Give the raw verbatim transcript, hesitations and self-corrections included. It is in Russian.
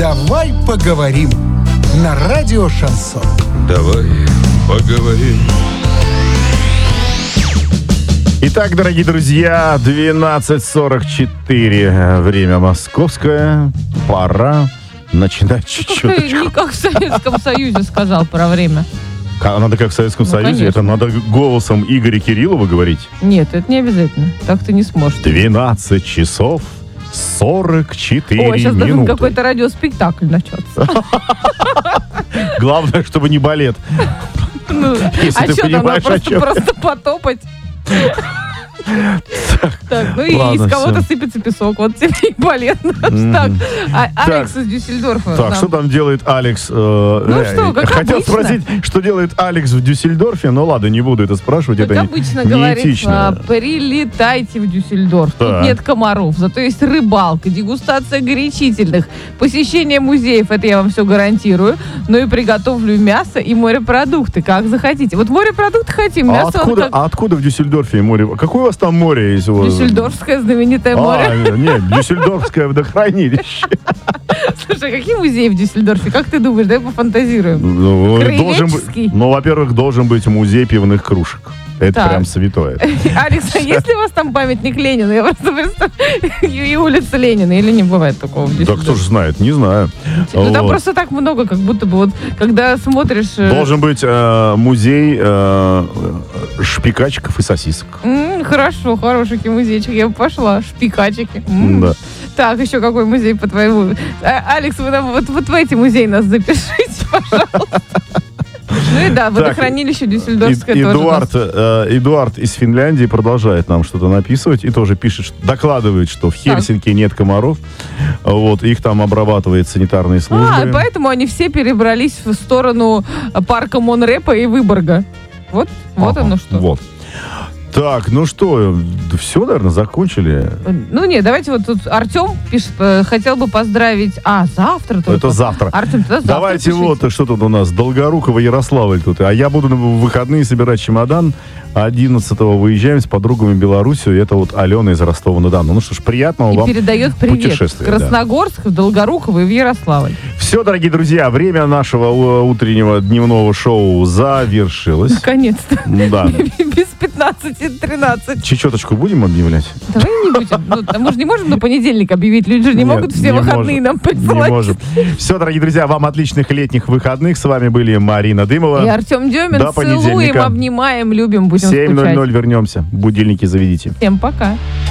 Давай поговорим на радио Шансон. Давай поговорим. Итак, дорогие друзья, двенадцать сорок четыре. Время московское. Пора начинать чуть-чуть. Не как в Советском Союзе сказал про время. Надо как в Советском Ну, Союзе? конечно. Это надо голосом Игоря Кириллова говорить? Нет, это не обязательно. Так ты не сможешь. двенадцать часов сорок четыре Ой, сейчас должен минуты. какой-то радиоспектакль начаться. Главное, чтобы не балет. Ну, Если а ты что там, понимаешь, надо о просто, чем. просто потопать? Так, ну и ладно, из кого-то всё. сыпется песок. Вот тебе и балет. Мгм. Так, а- Так. Алекс из Дюссельдорфа. Так, нам- что там делает Алекс? э, Ну э, что, как Хотел обычно. спросить, что делает Алекс в Дюссельдорфе, но ладно, не буду это спрашивать, Как это обычно не- говорится, неэтично. прилетайте в Дюссельдорф. Тут Так. нет комаров, зато есть рыбалка, дегустация горячительных, посещение музеев, это я вам все гарантирую. Ну и приготовлю мясо и морепродукты, как захотите. Вот морепродукты хотим, А мясо он откуда, как... а откуда в Дюссельдорфе море? Какое у вас там море есть? у вас? Дюссельдорфское знаменитое море. А, нет, Дюссельдорфское водохранилище. Слушай, какие музеи в Дюссельдорфе? Как ты думаешь? Давай пофантазируем. Ну, должен Краеведческий? быть, ну, во-первых, должен быть музей пивных кружек. Это Так. прям святое. Алекс, а есть ли у вас там памятник Ленину? Я просто представляю. И улица Ленина. Или не бывает такого в Да Дюссельдорфе? кто же знает, не знаю. Ну, там Вот. просто так много, как будто бы вот, когда смотришь... э, Должен быть э, музей э, шпикачиков и сосисок. м, хорошо, хороший музейчик. Я бы пошла. Шпикачики. М. Да. Так, еще какой музей по твоему? А, Алекс, вы нам вот, вот в эти музеи нас запишите, пожалуйста. Ну и да, водохранилище Дюссельдорфское И- тоже. у нас. Эдуард, э, Эдуард из Финляндии продолжает нам что-то написывать и тоже пишет, что- докладывает, что в Хельсинки нет комаров. Вот, их там обрабатывает санитарные службы. А, и поэтому они все перебрались в сторону э, парка Монрепа и Выборга. Вот, вот Ага, оно что. Вот. Так, ну что, все, наверное, закончили. Ну не, давайте вот тут Артем пишет, э, хотел бы поздравить... А, завтра только. Это завтра. Артем, тогда завтра Давайте пишите. вот, что тут у нас, Долгорукова, Ярославль тут. А я буду на выходные собирать чемодан. одиннадцатого выезжаем с подругами в Белоруссию. Это вот Алена из Ростова-на-Дону. Ну что ж, приятного И вам передает привет путешествия. в Красногорск, в Долгоруково и в Ярославль. Все, дорогие друзья, время нашего э, утреннего дневного шоу завершилось. Наконец-то. Да. Без пятнадцати тринадцать. Чечеточку будем объявлять? Давай не будем. Ну, там мы же не можем на понедельник объявить. Люди же не Нет, могут все не выходные можем. нам Не присылать. можем. Все, дорогие друзья, вам отличных летних выходных. С вами были Марина Дымова. И Артем Демин. До Целуем, понедельника. обнимаем, любим, будем В семь ноль скучать. ноль вернемся. Будильники заведите. Всем пока.